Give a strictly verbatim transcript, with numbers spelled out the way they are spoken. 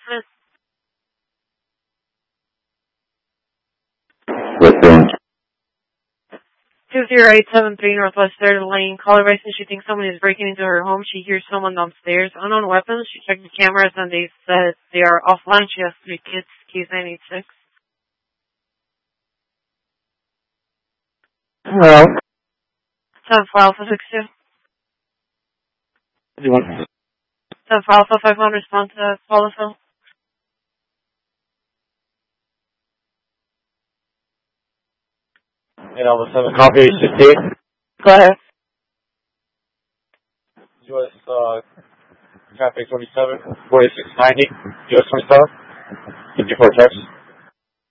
Smith. Within. two zero eight seven three Northwest third Lane. Caller advises she thinks someone is breaking into her home. She hears someone downstairs. Unknown weapons. She checked the cameras and they said they are offline. She has three kids. Case nine eight six. Hello. seven for Alpha six two. What do you want? seven for Alpha five one. Respond to Follow. And Alpha seven, copy sixteen. Go ahead. U S uh, traffic twenty-seven, forty-six ninety, U S twenty-seven, fifty-four Texas.